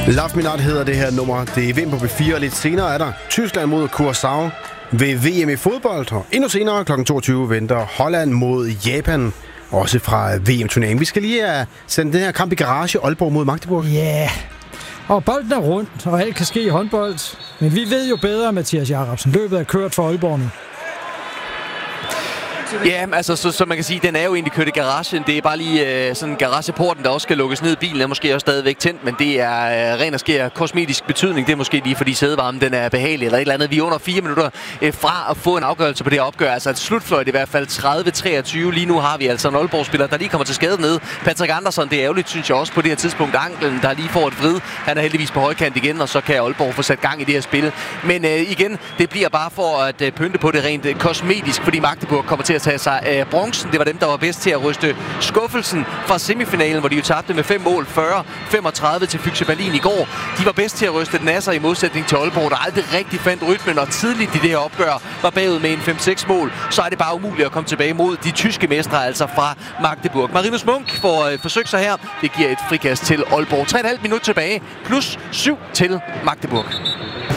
Love Me Not hedder det her nummer. Det er VM på B4, og lidt senere er der Tyskland mod Curaçao ved VM i fodbold. Og endnu senere kl. 22 venter Holland mod Japan, også fra VM-turneringen. Vi skal lige sende den her kamp i garage, Aalborg mod Magdeburg. Ja, yeah. Og bolden er rundt, og alt kan ske i håndbold. Men vi ved jo bedre, Mathias Jacobsen. Løbet er kørt for Aalborg nu. Ja, altså så man kan sige, den er jo egentlig kørt i garagen. Det er bare lige sådan garageporten, der også skal lukkes ned. Bilen er måske også stadigvæk tændt, men det er ren og skær kosmetisk betydning. Det er måske lige fordi sædevarmen den er behagelig eller et eller andet. Vi er under 4 minutter fra at få en afgørelse på det her opgør. Altså et slutfløjt i hvert fald 30-23. Lige nu har vi altså en Aalborg-spiller, der lige kommer til skade ned. Patrick Andersson, det er ærgerligt, synes jeg også på det her tidspunkt. Anklen, der lige får et vrid. Han er heldigvis på højkant igen, og så kan Aalborg få sat gang i det her spil. Men igen, det bliver bare for at pynte på det rent kosmetisk, fordi Magdeburg kommer til at tage sig af bronzen. Det var dem, der var bedst til at ryste skuffelsen fra semifinalen, hvor de jo tabte med 5 mål, 40-35 til Füchse Berlin i går. De var bedst til at ryste den af sig i modsætning til Aalborg, der aldrig rigtig fandt rytmen, og tidligt i det her opgør var bagud med en 5-6 mål. Så er det bare umuligt at komme tilbage mod de tyske mestre, altså fra Magdeburg. Marinus Munk får forsøgt sig her. Det giver et frikast til Aalborg. 3,5 minutter tilbage, plus 7 til Magdeburg.